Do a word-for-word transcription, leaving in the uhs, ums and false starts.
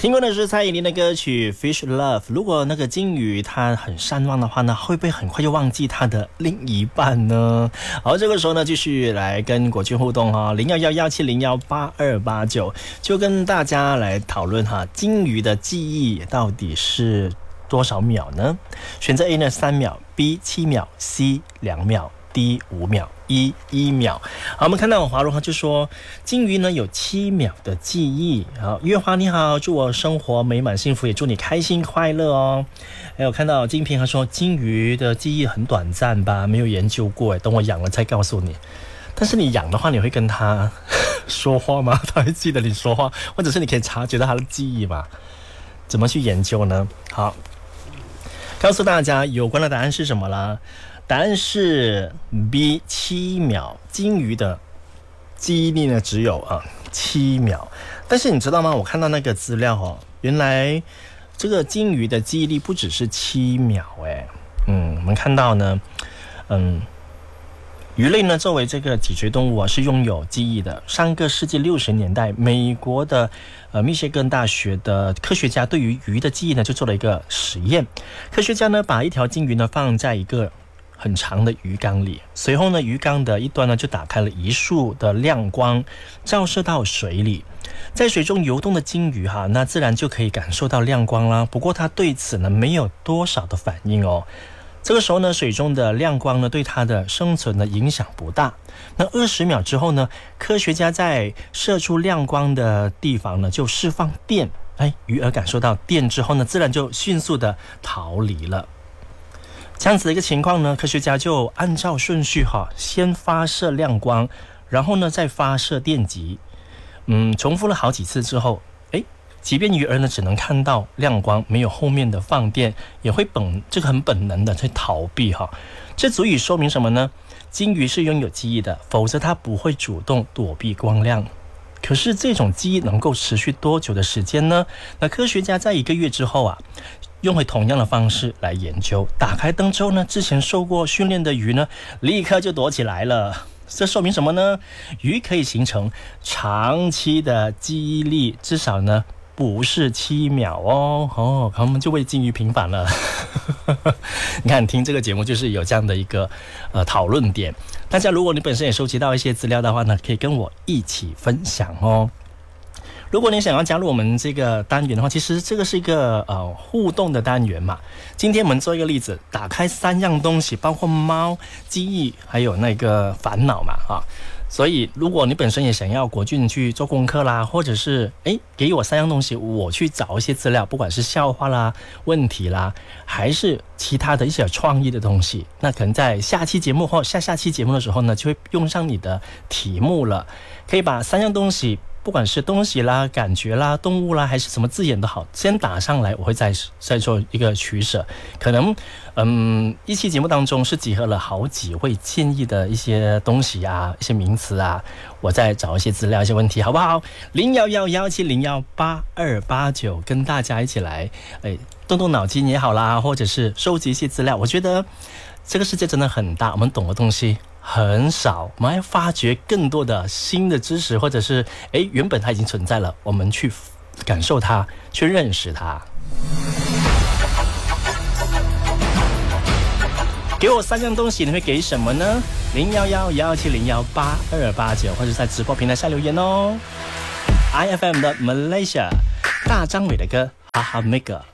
听过的是蔡依林的歌曲 Fish Love。 如果那个金鱼它很善忘的话呢，会不会很快就忘记它的另一半呢？好，这个时候呢继续来跟国军互动哈，零一一一七零一八二八九，就跟大家来讨论哈，金鱼的记忆到底是多少秒呢？选择 A 呢三秒， B 七秒， C 两秒， D 五秒， E 一秒。好，我们看到华荣就说金鱼呢有七秒的记忆。好，月华你好，祝我生活美满幸福，也祝你开心快乐哦。还有看到金平他说金鱼的记忆很短暂吧，没有研究过，等我养了再告诉你。但是你养的话，你会跟他说话吗？他会记得你说话，或者是你可以察觉到他的记忆吗？怎么去研究呢？好，告诉大家有关的答案是什么啦？答案是 B 七秒。金鱼的记忆力呢只有啊七秒。但是你知道吗？我看到那个资料哦，原来这个金鱼的记忆力不只是七秒哎。嗯，我们看到呢，嗯。鱼类呢，作为这个脊椎动物啊，是拥有记忆的。上个世纪六十年代，美国的呃密歇根大学的科学家对于鱼的记忆呢，就做了一个实验。科学家呢，把一条金鱼呢放在一个很长的鱼缸里，随后呢，鱼缸的一端呢就打开了一束的亮光，照射到水里。在水中游动的金鱼哈，那自然就可以感受到亮光啦。不过它对此呢，没有多少的反应哦。这个时候呢，水中的亮光呢，对它的生存的影响不大。那二十秒之后呢，科学家在射出亮光的地方呢，就释放电。哎，鱼儿感受到电之后呢，自然就迅速的逃离了。这样子的一个情况呢，科学家就按照顺序哈，先发射亮光，然后呢再发射电极。嗯，重复了好几次之后，即便鱼儿呢只能看到亮光，没有后面的放电，也会本这个很本能的去逃避哈。这足以说明什么呢？金鱼是拥有记忆的，否则它不会主动躲避光亮。可是这种记忆能够持续多久的时间呢？那科学家在一个月之后啊，用回同样的方式来研究。打开灯之后呢，之前受过训练的鱼呢，立刻就躲起来了。这说明什么呢？鱼可以形成长期的记忆力，至少呢不是七秒哦。哦，我们就为金鱼平反了。你看，听这个节目就是有这样的一个呃讨论点。大家如果你本身也收集到一些资料的话呢，可以跟我一起分享哦。如果你想要加入我们这个单元的话，其实这个是一个呃互动的单元嘛。今天我们做一个例子，打开三样东西，包括猫、记忆还有那个烦恼嘛啊。所以如果你本身也想要国俊去做功课啦，或者是诶给我三样东西，我去找一些资料，不管是笑话啦、问题啦，还是其他的一些创意的东西，那可能在下期节目或下下期节目的时候呢，就会用上你的题目了。可以把三样东西，不管是东西啦、感觉啦、动物啦，还是什么字眼都好，先打上来，我会再再做一个取舍。可能嗯，一期节目当中是集合了好几位建议的一些东西啊，一些名词啊，我再找一些资料、一些问题，好不好？零幺幺幺七零幺八二八九，跟大家一起来，哎，动动脑筋也好啦，或者是收集一些资料。我觉得这个世界真的很大，我们懂的东西很少，我们要发掘更多的新的知识，或者是诶原本它已经存在了，我们去感受它，去认识它。给我三样东西，你会给什么呢？零幺幺幺七零幺八二八九，或者在直播平台下留言哦。I F M 的 Malaysia， 大张伟的歌哈哈 Mega。